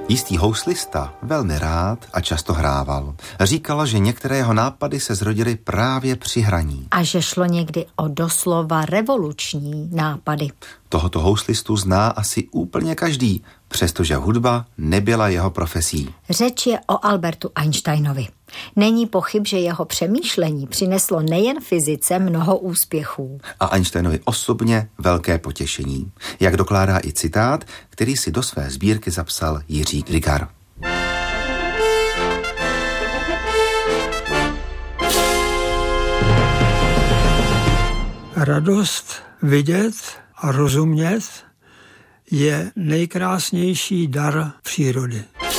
Jistý houslista velmi rád a často hrával. Říkala, že některé jeho nápady se zrodily právě při hraní. A že šlo někdy o doslova revoluční nápady. Tohoto houslistu zná asi úplně každý, přestože hudba nebyla jeho profesí. Řeč je o Albertu Einsteinovi. Není pochyb, že jeho přemýšlení přineslo nejen fyzice mnoho úspěchů. A Einsteinovi osobně velké potěšení. Jak dokládá i citát, který si do své sbírky zapsal Jiří Grigar. Radost vidět a rozumět je nejkrásnější dar přírody.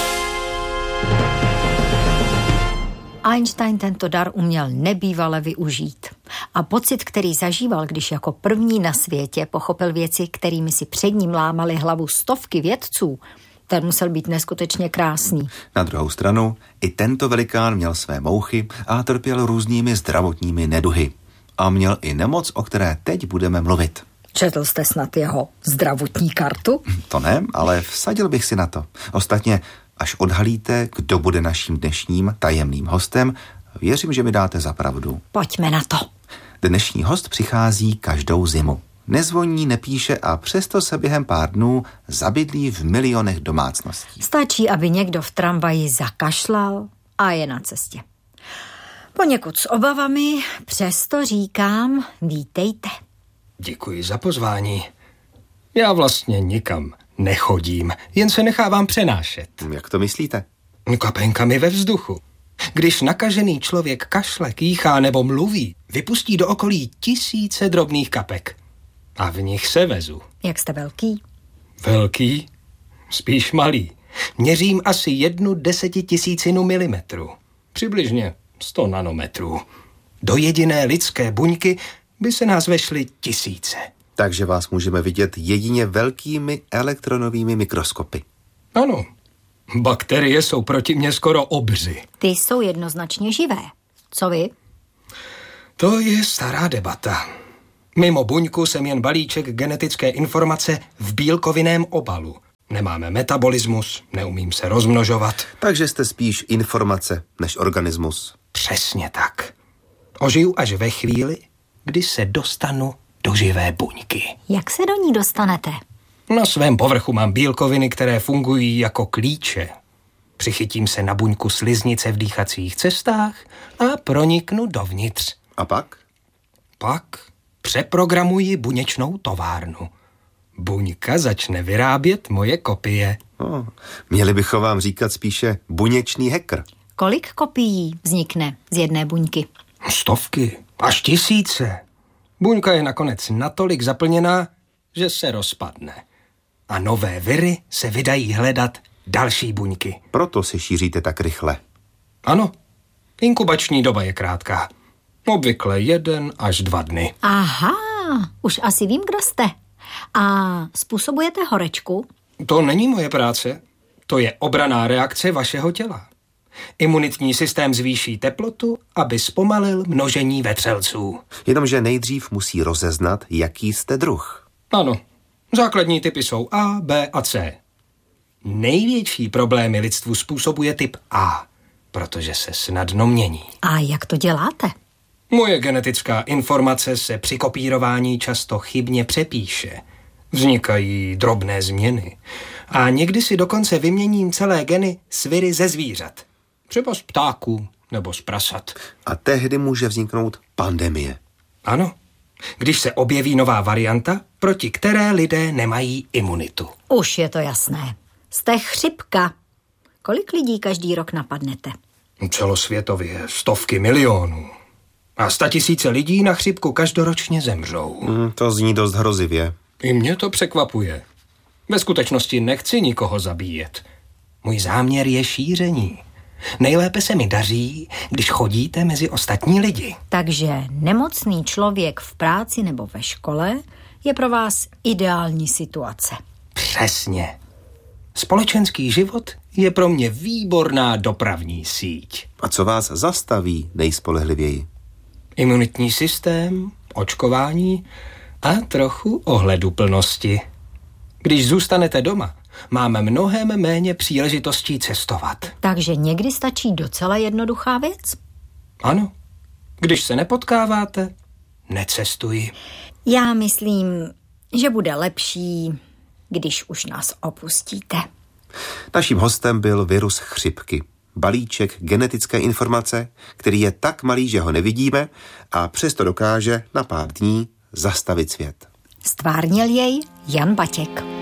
Einstein tento dar uměl nebývale využít. A pocit, který zažíval, když jako první na světě pochopil věci, kterými si před ním lámali hlavu stovky vědců, ten musel být neskutečně krásný. Na druhou stranu, i tento velikán měl své mouchy a trpěl různými zdravotními neduhy. A měl i nemoc, o které teď budeme mluvit. Četl jste snad jeho zdravotní kartu? To ne, ale vsadil bych si na to. Ostatně, až odhalíte, kdo bude naším dnešním tajemným hostem, věřím, že mi dáte za pravdu. Pojďme na to. Dnešní host přichází každou zimu. Nezvoní, nepíše a přesto se během pár dnů zabydlí v milionech domácností. Stačí, aby někdo v tramvaji zakašlal a je na cestě. Poněkud s obavami, přesto říkám, vítejte. Děkuji za pozvání. Já vlastně nikam nechodím, jen se nechávám přenášet. Jak to myslíte? Kapénkami ve vzduchu. Když nakažený člověk kašle, kýchá nebo mluví, vypustí do okolí tisíce drobných kapek. A v nich se vezu. Jak jste velký? Velký? Spíš malý. Měřím asi 1/10 000 milimetru. Přibližně 100 nanometrů. Do jediné lidské buňky by se nás vešly tisíce. Takže vás můžeme vidět jedině velkými elektronovými mikroskopy. Ano. Bakterie jsou proti mně skoro obři. Ty jsou jednoznačně živé. Co vy? To je stará debata. Mimo buňku jsem jen balíček genetické informace v bílkovinném obalu. Nemáme metabolismus, neumím se rozmnožovat. Takže jste spíš informace než organismus. Přesně tak. Ožiju až ve chvíli, kdy se dostanu do živé buňky. Jak se do ní dostanete? Na svém povrchu mám bílkoviny, které fungují jako klíče. Přichytím se na buňku sliznice v dýchacích cestách a proniknu dovnitř. A pak? Pak přeprogramuji buněčnou továrnu. Buňka začne vyrábět moje kopie. Měli bychom vám říkat spíše buněčný hacker. Kolik kopií vznikne z jedné buňky? Stovky, až tisíce. Buňka je nakonec natolik zaplněná, že se rozpadne. A nové viry se vydají hledat další buňky. Proto se šíříte tak rychle. Ano, inkubační doba je krátká. Obvykle 1 až 2 dny. Aha, už asi vím, kdo jste. A způsobujete horečku? To není moje práce. To je obranná reakce vašeho těla. Imunitní systém zvýší teplotu, aby zpomalil množení vetřelců. Jenomže nejdřív musí rozeznat, jaký jste druh. Ano, základní typy jsou A, B a C. Největší problémy lidstvu způsobuje typ A, protože se snadno mění. A jak to děláte? Moje genetická informace se při kopírování často chybně přepíše. Vznikají drobné změny. A někdy si dokonce vyměním celé geny s viry ze zvířat. Třeba z ptáků nebo z prasat. A tehdy může vzniknout pandemie. Ano, když se objeví nová varianta, proti které lidé nemají imunitu. Už je to jasné. Jste chřipka. Kolik lidí každý rok napadnete? Celosvětově 100 milionů. A 100 000 lidí na chřipku každoročně zemřou. To zní dost hrozivě. I mě to překvapuje. Ve skutečnosti nechci nikoho zabíjet. Můj záměr je šíření. Nejlépe se mi daří, když chodíte mezi ostatní lidi. Takže nemocný člověk v práci nebo ve škole je pro vás ideální situace. Přesně. Společenský život je pro mě výborná dopravní síť. A co vás zastaví nejspolehlivěji? Imunitní systém, očkování a trochu ohleduplnosti. Když zůstanete doma, máme mnohem méně příležitostí cestovat. Takže někdy stačí docela jednoduchá věc? Ano. Když se nepotkáváte, necestuji. Já myslím, že bude lepší, když už nás opustíte. Naším hostem byl virus chřipky. Balíček genetické informace, který je tak malý, že ho nevidíme a přesto dokáže na pár dní zastavit svět. Stvárnil jej Jan Batěk.